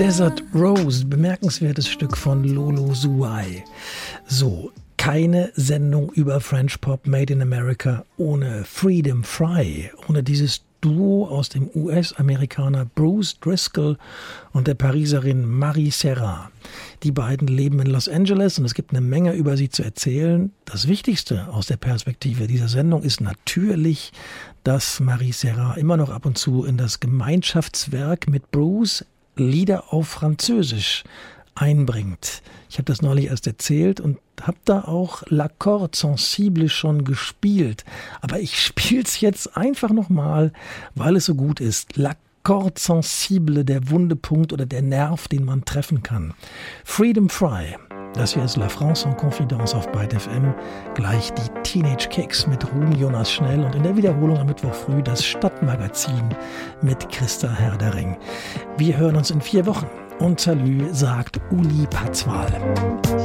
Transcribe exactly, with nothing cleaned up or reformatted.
Desert Rose, bemerkenswertes Stück von Lolo Zouai. So, keine Sendung über French Pop Made in America ohne Freedom Fry, ohne dieses Duo aus dem U S-Amerikaner Bruce Driscoll und der Pariserin Marie Serra. Die beiden leben in Los Angeles und es gibt eine Menge über sie zu erzählen. Das Wichtigste aus der Perspektive dieser Sendung ist natürlich, dass Marie Serra immer noch ab und zu in das Gemeinschaftswerk mit Bruce Lieder auf Französisch einbringt. Ich habe das neulich erst erzählt und habe da auch L'Accord Sensible schon gespielt. Aber ich spiele es jetzt einfach nochmal, weil es so gut ist. L'Accord Sensible, der Wundepunkt oder der Nerv, den man treffen kann. Freedom Fry. Das hier ist La France en Confidence auf Byte F M. Gleich die Teenage Kicks mit Ruben Jonas Schnell und in der Wiederholung am Mittwoch früh das Stadtmagazin mit Christa Herdering. Wir hören uns in vier Wochen. Und Salü sagt Uli Patzwal.